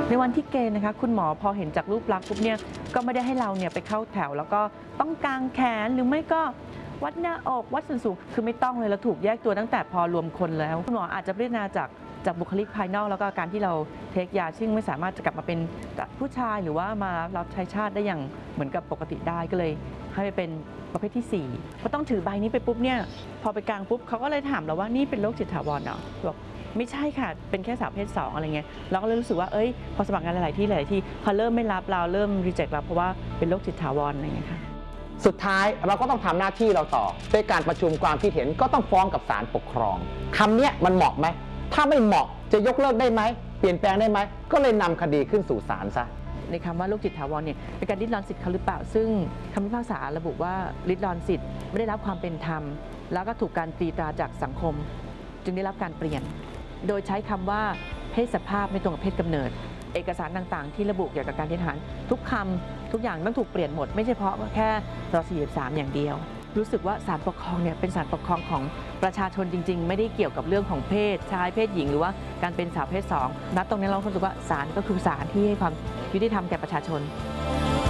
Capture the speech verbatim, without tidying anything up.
ในวันที่เกณฑ์นะคะคุณหมอพอเห็นจากรูปลักษณ์ปุ๊บเนี่ยก็ไม่ได้ให้เราเนี่ยไปเข้าแถวแล้วก็ต้องกางแขนหรือไม่ก็วัดหน้าอกวัดส่วนสูงคือไม่ต้องเลยเราถูกแยกตัวตั้งแต่พอรวมคนแล้วคุณหมออาจจะพิจารณาจากจากบุคลิกภายนอกแล้วก็การที่เราเทคยาซึ่งไม่สามารถจะกลับมาเป็นผู้ชายหรือว่ามารับใช้ชาติได้อย่างเหมือนกับปกติได้ก็เลยให้ไปเป็นประเภทที่สี่พอต้องถือใบนี้ไปปุ๊บเนี่ยพอไปกลางปุ๊บเขาก็เลยถามเราว่านี่เป็นโรคจิตถาวรเนาะบอกไม่ใช่ค่ะเป็นแค่สาวเพศสองอะไรเงี้ยเราก็เลยรู้สึกว่าเอ้ยพอสมัครงานหลายๆที่หลายๆที่พอเริ่มไม่รับเราเริ่มรีเจ็คเราเพราะว่าเป็นโรคจิตถาวรอะไรเงี้ยค่ะสุดท้ายเราก็ต้องทำหน้าที่เราต่อด้วยการประชุมความคิดเห็นก็ต้องฟ้องกับศาลปกครองคำนี้มันเหมาะไหมถ้าไม่เหมาะจะยกเลิกได้ไหมเปลี่ยนแปลงได้ไหมก็เลยนำคดีขึ้นสู่ศาลซะในคำว่าโรคจิตถาวรเนี่ยเป็นการริดรอนสิทธิ์เขาหรือเปล่าซึ่งคำพิพากษาระบุว่าริดรอนสิทธิ์ไม่ได้รับความเป็นธรรมแล้วก็ถูกการตีตราจากสังคมจึงได้รับการเปลี่ยนโดยใช้คำว่าเพศสภาพไม่ตรงกับเพศกำเนิดเอกสารต่างๆที่ระบุเกี่ยวกับการเกณฑ์ทหารทุกคำทุกอย่างต้องถูกเปลี่ยนหมดไม่ใช่เฉพาะแค่รสี่สิบสามอย่างเดียวรู้สึกว่าศาลปกครองเนี่ยเป็นศาลปกครองของประชาชนจริงๆไม่ได้เกี่ยวกับเรื่องของเพศชายเพศหญิงหรือว่าการเป็นสาวเพศสองณตรงนี้เรารู้สึกว่าศาลก็คือศาลที่ให้ความยุติธรรมแก่ประชาชน